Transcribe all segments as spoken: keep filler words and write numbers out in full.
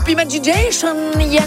groupe Imagination, yes.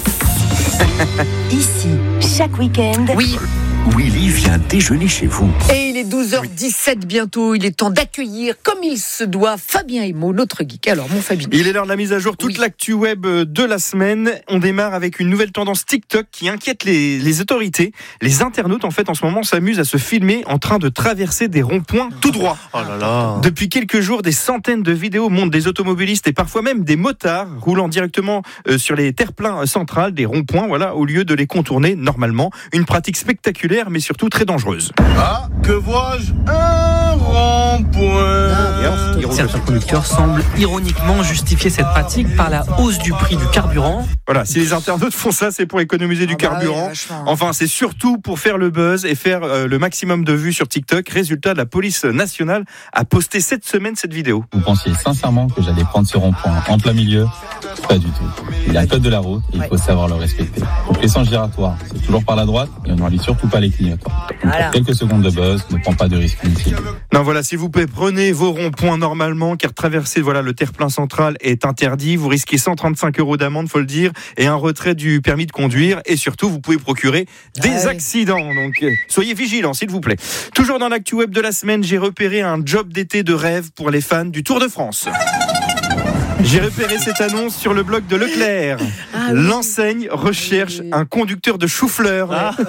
Ici, chaque week-end. Oui. Willy vient déjeuner chez vous. Et il est douze heures dix-sept bientôt. Il est temps d'accueillir, comme il se doit, Fabien Emo, notre geek. Alors, mon Fabien. Il est l'heure de la mise à jour. Toute Oui. l'actu web de la semaine. On démarre avec une nouvelle tendance TikTok qui inquiète les, les autorités. Les internautes, en fait, en ce moment, s'amusent à se filmer en train de traverser des ronds-points tout droit. Oh là là. Depuis quelques jours, des centaines de vidéos montrent des automobilistes et parfois même des motards roulant directement euh, sur les terre-pleins centrales des ronds-points, voilà, au lieu de les contourner normalement. Une pratique spectaculaire, mais surtout très dangereuse. Ah, que vois-je? Un rond-point. Certains conducteurs semblent ironiquement justifier cette pratique par la hausse du prix du carburant. Voilà, si les internautes font ça, c'est pour économiser du Ah bah carburant. oui, vachement. Enfin, c'est surtout pour faire le buzz et faire euh, le maximum de vues sur TikTok. Résultat, la police nationale a posté cette semaine cette vidéo. Vous pensiez sincèrement que j'allais prendre ce rond-point en plein milieu? Pas du tout. Il y a un code de la route et il faut savoir le respecter. Donc les sens giratoires, c'est toujours par la droite et on n'oublie surtout pas les clignotants. Donc, Voilà. pour quelques secondes de buzz, ne prends pas de risque inutile. Non, voilà, s'il vous plaît, prenez vos ronds-points normalement, car traverser voilà, le terre-plein central est interdit. Vous risquez cent trente-cinq euros d'amende, faut le dire, et un retrait du permis de conduire. Et surtout, vous pouvez procurer des Ah oui. accidents. Donc, euh, soyez vigilants, s'il vous plaît. Toujours dans l'actu web de la semaine, j'ai repéré un job d'été de rêve pour les fans du Tour de France. J'ai repéré cette annonce sur le blog de Leclerc. Ah oui. L'enseigne recherche Oui. un conducteur de chou-fleur.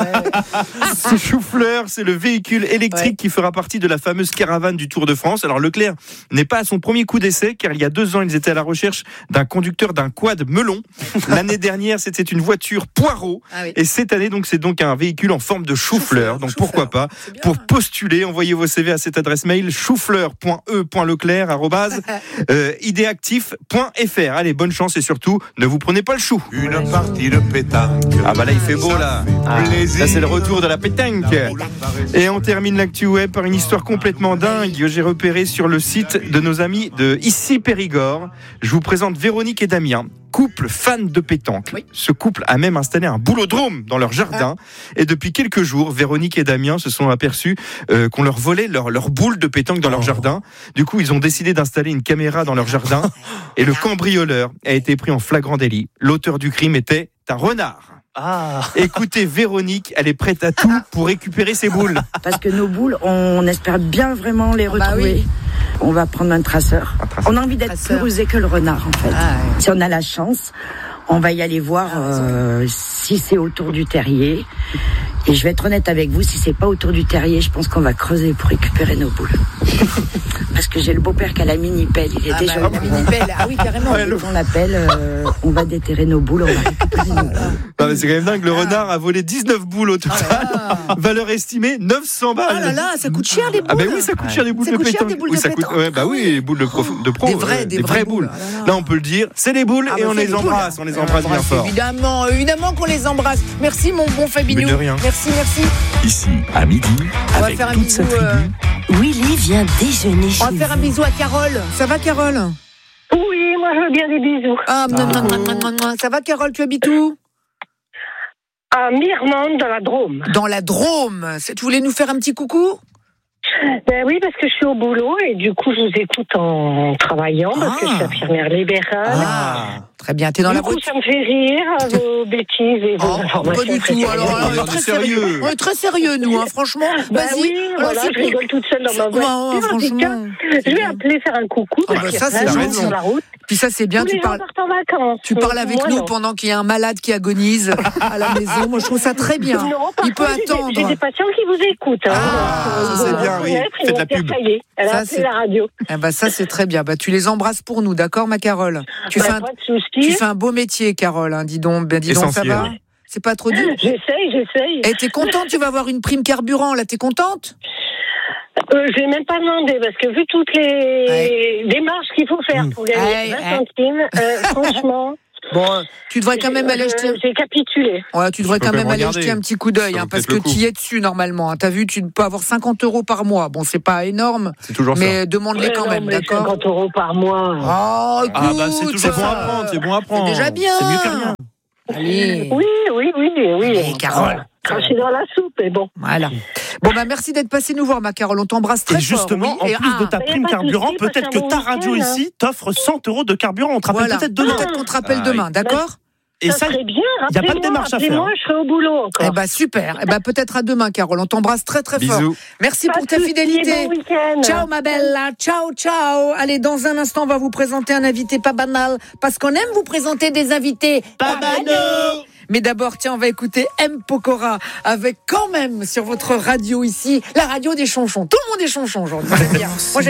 Ce chou-fleur, c'est le véhicule électrique Ouais. qui fera partie de la fameuse caravane du Tour de France. Alors Leclerc n'est pas à son premier coup d'essai, car il y a deux ans, ils étaient à la recherche d'un conducteur d'un quad melon. L'année dernière, c'était une voiture poireau. Ah oui. Et cette année, donc, c'est donc un véhicule en forme de chou-fleur. Donc Chou-fleur. pourquoi pas? C'est bien. Pour postuler, envoyez vos C V à cette adresse mail choufleur point e point leclerc arobase euh, idéactif point f r. Allez, bonne chance et surtout, ne vous prenez pas le chou. Une partie de pétanque. Ah bah là, il fait beau là. Ah, là, c'est le retour de la pétanque. Et on termine l'actu web par une histoire complètement dingue que j'ai repérée sur le site de nos amis de Ici Périgord. Je vous présente Véronique et Damien, couple fan de pétanque. Oui. Ce couple a même installé un boulodrome dans leur jardin. Et depuis quelques jours, Véronique et Damien se sont aperçus euh, qu'on leur volait leur, leur boule de pétanque dans leur jardin. Du coup, ils ont décidé d'installer une caméra dans leur jardin. Et le cambrioleur a été pris en flagrant délit. L'auteur du crime était un renard. Ah. Écoutez, Véronique, elle est prête à tout pour récupérer ses boules. Parce que nos boules, on espère bien vraiment les Ah bah retrouver. oui. On va prendre un traceur. Un traceur. On a envie d'être Traceur. plus rusé que le renard, en fait. Ah ouais. Si on a la chance, on va y aller voir euh, si c'est autour du terrier. Et je vais être honnête avec vous, si c'est pas autour du terrier, je pense qu'on va creuser pour récupérer nos boules. Parce que j'ai le beau-père qui a la mini-pelle, il est Ah déjà... bah, la mini-pelle. Ah oui, carrément. Ouais, le- On l'appelle, euh, on va déterrer nos boules, on va récupérer nos boules. Non, mais c'est quand même dingue, le renard a volé dix-neuf boules au total. Valeur estimée neuf cents balles. Ah là là, ça coûte cher les boules. Ah bah oui, ça coûte cher des boules Ça de coûte cher pétanque. des boules Oui, de ça coûte, pétanque. ouais, bah Ah oui, oui. les boules de pro, de pro Des vraies- euh, des des vraies vraies boules. boules. Ah là là. Là, on peut le dire, c'est des boules Ah et bah, on c'est les des boules. embrasse, on les embrasse bien Embrasse, fort. Évidemment, évidemment qu'on les embrasse. Merci mon bon Fabinou. Mais de rien. Merci, merci. Ici, à midi, On va avec faire un toute sa bisou. tribu. euh, Willy vient déjeuner chez On va faire un vous. bisou à Carole. Ça va, Carole? Oui, moi je veux bien des bisous. Ah, mouah, mouah, mouah, mouah, mouah. Ça va, Carole? Tu habites où? À Mirmande, dans la Drôme. Dans la Drôme. C'est- Tu voulais nous faire un petit coucou? Ben oui, parce que je suis au boulot et du coup je vous écoute en travaillant parce que je suis infirmière libérale. Ah, Très bien. T'es dans du la coup, voiture? ça me fait rire, vos bêtises et vos Oh, informations. pas du tout. précieuses. Alors, alors, on est on est très sérieux. sérieux. On est très sérieux, nous, hein, franchement. Ben Vas-y. oui, Alors, voilà, c'est je pour- rigole toute seule dans ma Ouais, voiture. ouais, En tout cas, franchement. je vais appeler faire un coucou Ah parce bah qu'il y ça, a c'est plein de raison. gens sur la route. Puis ça, c'est bien. Tous Tu les gens parles, partent en vacances. tu parles Mais avec moi, nous non. pendant qu'il y a un malade qui agonise à la maison. Moi, je trouve ça très bien. Non, Il peut parfois, j'ai des- attendre. J'ai des patients qui vous écoutent. hein. Ah, Donc, ça, euh, c'est ils vont bien, oui. reconnaître, ils Faites vont la dire, pub. Ça y est, elle Ça, a appelé c'est- la radio. Eh ben, ça, c'est très bien. Bah, tu les embrasses pour nous, d'accord, ma Carole? Tu Bah, fais un, pas de soucis. tu fais un beau métier, Carole. Hein, dis donc, ben, dis donc, ça Essentiel. va? C'est pas trop dur? J'essaye, j'essaye. Eh, t'es contente? Tu vas avoir une prime carburant, là. T'es contente? Euh, je vais même pas demander parce que vu toutes les démarches qu'il faut faire pour gagner Ouais, vingt ouais. centimes, euh, franchement, Bon, euh, tu devrais quand même je- aller jeter. j'ai capitulé. Ouais, tu devrais peux quand quand même même aller regarder. jeter un petit coup d'œil, Ça hein, vaut parce peut-être que le tu coup. y es dessus normalement. Hein. T'as vu, tu peux avoir cinquante euros par mois. Bon, c'est pas énorme, c'est toujours ça. mais demande-les Ouais, quand non, même, mais d'accord? cinquante euros par mois. Oh, écoute, Ah bah, c'est toujours C'est bon ça. à prendre, c'est bon à prendre. C'est déjà bien. C'est mieux que rien. Allez. Oui, oui, oui, oui. Allez, Carole. Cracher dans la soupe, mais bon. Voilà. Bon, bah, merci d'être passé nous voir, ma Carole. On t'embrasse très Et justement, fort. Oui. en plus Et, de ta ah, prime pas de carburant, souci, peut-être passez que un ta bon radio week-end, ici t'offre cent euros de carburant. On te rappelle voilà. peut-être demain. Peut-être qu'on te rappelle Ah, demain, d'accord? Et ça ça, serait bien. il n'y a pas de démarche à faire. Moi, je serai au boulot encore. Eh ben super. Eh ben peut-être à demain, Carole. On t'embrasse très très fort. Bisous. Merci Pas pour de ta souci, fidélité. bon week-end. Ciao ma bella, ciao ciao. Allez, dans un instant, on va vous présenter un invité pas banal, parce qu'on aime vous présenter des invités Pas banaux. Mais d'abord, tiens, on va écouter M. Pokora avec quand même sur votre radio ici, la radio des chonchons. Tout le monde est chonchon aujourd'hui. J'aime bien. Moi,